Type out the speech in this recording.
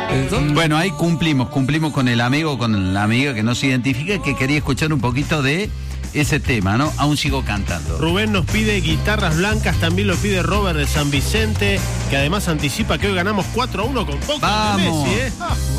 Bueno, ahí cumplimos con el amigo, con la amiga que no se identifica, que quería escuchar un poquito de ese tema, ¿no? Aún sigo cantando. Rubén nos pide Guitarras Blancas, también lo pide Robert de San Vicente, que además anticipa que hoy ganamos 4-1 con Boca de Messi, ¿eh?